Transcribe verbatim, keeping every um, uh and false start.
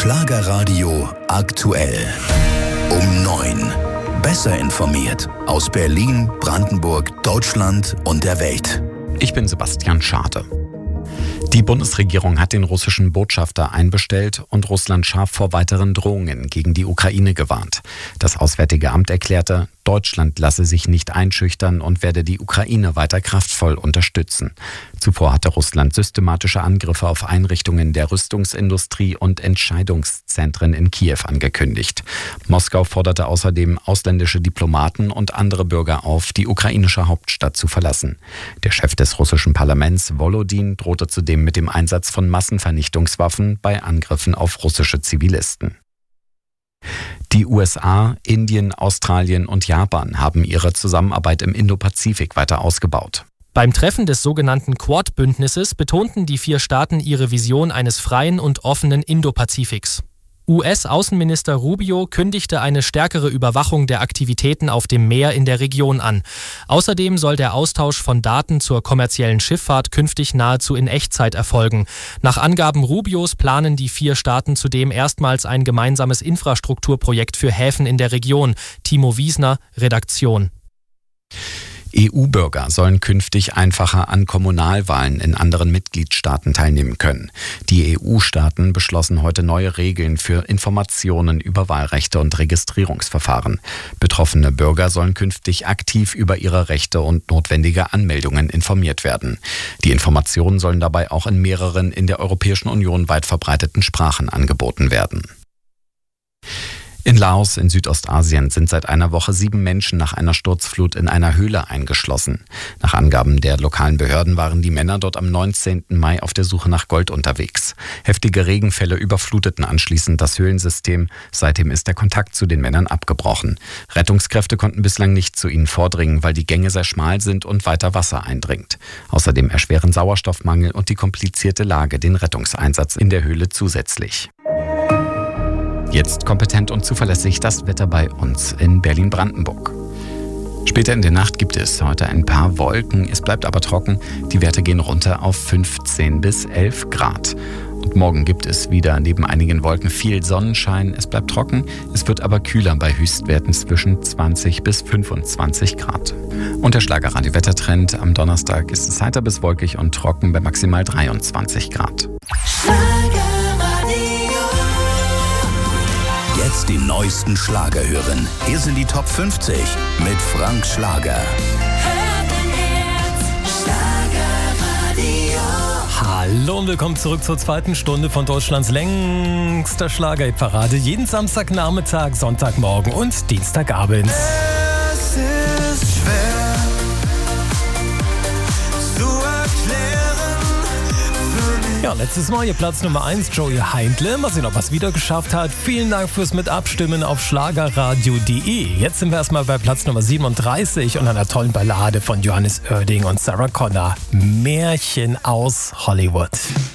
Schlagerradio aktuell. Um neun. Besser informiert aus Berlin, Brandenburg, Deutschland und der Welt. Ich bin Sebastian Schade. Die Bundesregierung hat den russischen Botschafter einbestellt und Russland scharf vor weiteren Drohungen gegen die Ukraine gewarnt. Das Auswärtige Amt erklärte, Deutschland lasse sich nicht einschüchtern und werde die Ukraine weiter kraftvoll unterstützen. Zuvor hatte Russland systematische Angriffe auf Einrichtungen der Rüstungsindustrie und Entscheidungszentren in Kiew angekündigt. Moskau forderte außerdem ausländische Diplomaten und andere Bürger auf, die ukrainische Hauptstadt zu verlassen. Der Chef des russischen Parlaments, Volodin, drohte zudem mit dem Einsatz von Massenvernichtungswaffen bei Angriffen auf russische Zivilisten. Die U S A, Indien, Australien und Japan haben ihre Zusammenarbeit im Indopazifik weiter ausgebaut. Beim Treffen des sogenannten Quad-Bündnisses betonten die vier Staaten ihre Vision eines freien und offenen Indopazifiks. U S-Außenminister Rubio kündigte eine stärkere Überwachung der Aktivitäten auf dem Meer in der Region an. Außerdem soll der Austausch von Daten zur kommerziellen Schifffahrt künftig nahezu in Echtzeit erfolgen. Nach Angaben Rubios planen die vier Staaten zudem erstmals ein gemeinsames Infrastrukturprojekt für Häfen in der Region. Timo Wiesner, Redaktion. E U-Bürger sollen künftig einfacher an Kommunalwahlen in anderen Mitgliedstaaten teilnehmen können. Die E U-Staaten beschlossen heute neue Regeln für Informationen über Wahlrechte und Registrierungsverfahren. Betroffene Bürger sollen künftig aktiv über ihre Rechte und notwendige Anmeldungen informiert werden. Die Informationen sollen dabei auch in mehreren in der Europäischen Union weit verbreiteten Sprachen angeboten werden. In Laos in Südostasien sind seit einer Woche sieben Menschen nach einer Sturzflut in einer Höhle eingeschlossen. Nach Angaben der lokalen Behörden waren die Männer dort am neunzehnten Mai auf der Suche nach Gold unterwegs. Heftige Regenfälle überfluteten anschließend das Höhlensystem. Seitdem ist der Kontakt zu den Männern abgebrochen. Rettungskräfte konnten bislang nicht zu ihnen vordringen, weil die Gänge sehr schmal sind und weiter Wasser eindringt. Außerdem erschweren Sauerstoffmangel und die komplizierte Lage den Rettungseinsatz in der Höhle zusätzlich. Jetzt kompetent und zuverlässig das Wetter bei uns in Berlin-Brandenburg. Später in der Nacht gibt es heute ein paar Wolken, es bleibt aber trocken. Die Werte gehen runter auf fünfzehn bis elf Grad. Und morgen gibt es wieder neben einigen Wolken viel Sonnenschein. Es bleibt trocken, es wird aber kühler bei Höchstwerten zwischen zwanzig bis fünfundzwanzig Grad. Und der Schlagerradio-Wettertrend: Am Donnerstag ist es heiter bis wolkig und trocken bei maximal dreiundzwanzig Grad. Jetzt die neuesten Schlager hören. Hier sind die Top fünfzig mit Frank Schlager. Hallo und willkommen zurück zur zweiten Stunde von Deutschlands längster Schlagerparade. Jeden Samstagnachmittag, Sonntagmorgen und Dienstagabend. Es ist schwer zu erklären. Ja, letztes Mal hier Platz Nummer eins, Joey Heindle. Mal sehen, ob er es wieder geschafft hat. Vielen Dank fürs Mitabstimmen auf schlagerradio punkt de. Jetzt sind wir erstmal bei Platz Nummer siebenunddreißig und einer tollen Ballade von Johannes Oerding und Sarah Connor. Märchen aus Hollywood.